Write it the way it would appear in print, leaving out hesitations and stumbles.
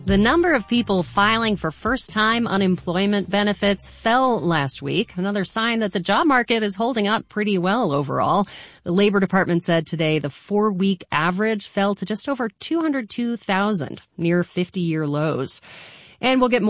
The number of people filing for first-time unemployment benefits fell last week, another sign that the job market is holding up pretty well overall. The Labor Department said today the 4-week average fell to just over 202,000, near 50-year lows. And we'll get more